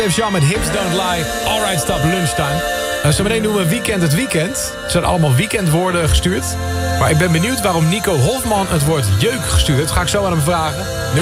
Jean met Hips Don't Lie. Alright, stop, lunchtime. Zometeen doen we weekend het weekend. Er zijn allemaal weekendwoorden gestuurd. Maar ik ben benieuwd waarom Nico Hofman het woord jeuk gestuurd heeft. Ga ik zo aan hem vragen.